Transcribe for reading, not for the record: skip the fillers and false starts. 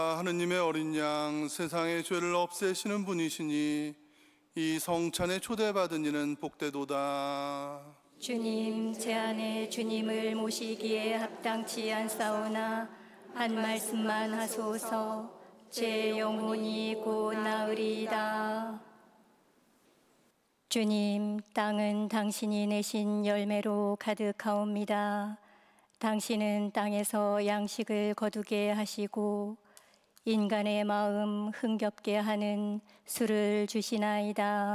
하느님의 어린 양 세상의 죄를 없애시는 분이시니 이 성찬에 초대받은 이는 복되도다. 주님, 제 안에 주님을 모시기에 합당치 않사오나 한 말씀만 하소서. 제 영혼이 곧 나으리이다. 주님, 땅은 당신이 내신 열매로 가득하옵니다. 당신은 땅에서 양식을 거두게 하시고 인간의 마음 흥겹게 하는 술을 주시나이다.